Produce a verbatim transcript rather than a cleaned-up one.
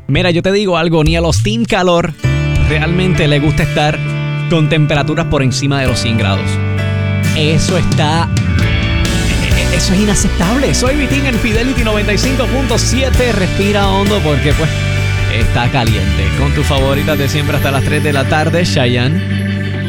Mira, yo te digo algo, ni a los Team Calor realmente le gusta estar con temperaturas por encima de los cien grados. Eso está... Eso es inaceptable. Soy Vitín en Fidelity noventa y cinco punto siete. Respira hondo porque pues está caliente. Con tus favoritas de siempre hasta las tres de la tarde, Chayanne.